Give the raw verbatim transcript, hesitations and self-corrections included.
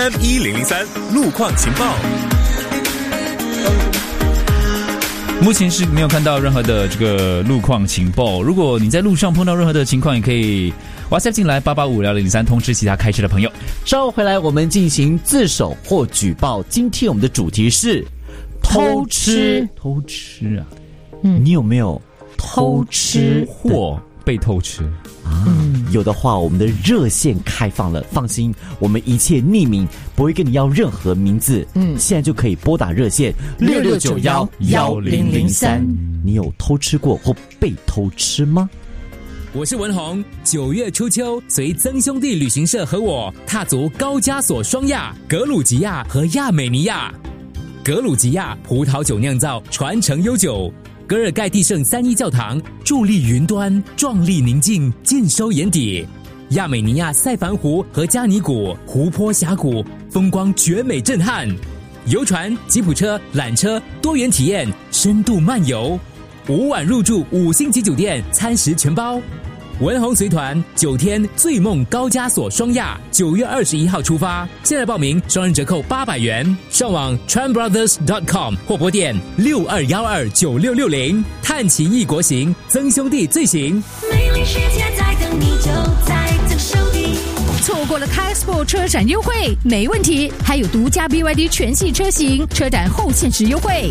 M 一零零三路况情报。 目前是没有看到任何的这个路况情报。如果你在路上碰到任何的情况，也可以 WhatsApp 进来八八五零零三通知其他开车的朋友。 稍后回来，我们进行自首或举报。今天我们的主题是偷吃。 偷吃啊？ 嗯，你有没有偷吃或被偷吃？ 啊，有的话，我们的热线开放了，放心，我们一切匿名，不会跟你要任何名字。嗯，现在就可以拨打热线六六九幺幺零零三。你有偷吃过或被偷吃吗？ 我是文宏，九月初秋，随曾兄弟旅行社和我踏足高加索双亚、格鲁吉亚和亚美尼亚。格鲁吉亚葡萄酒酿造传承悠久。格尔盖蒂圣三一教堂伫立云端，壮丽宁静，尽收眼底。亚美尼亚塞凡湖和加尼古湖泊峡谷，风光绝美震撼。游船、吉普车、缆车，多元体验，深度漫游。五晚入住五星级酒店，餐食全包。文宏随团九天醉梦高加索双亚，九月二十一号出发。现在报名，双人折扣八百元。上网 tran brothers dot com 或拨电六二幺二九六六零。探奇异国行，曾兄弟最行。 美丽世界在等你，就在曾兄弟。 错过了 K-Expo 车展优惠没问题，还有独家 B Y D 全系车型车展后限时优惠。